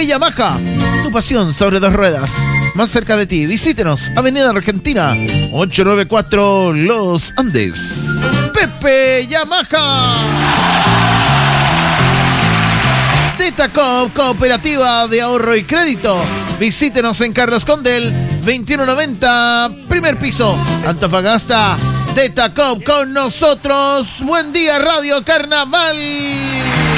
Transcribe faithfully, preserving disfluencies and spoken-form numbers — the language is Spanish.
Pepe Yamaha, tu pasión sobre dos ruedas. Más cerca de ti, visítenos, Avenida Argentina, ochocientos noventa y cuatro Los Andes. Pepe Yamaha. Tetacop, Cooperativa de Ahorro y Crédito. Visítenos en Carlos Condel, veintiuno noventa, primer piso, Antofagasta. Tetacop con nosotros. Buen día, Radio Carnaval.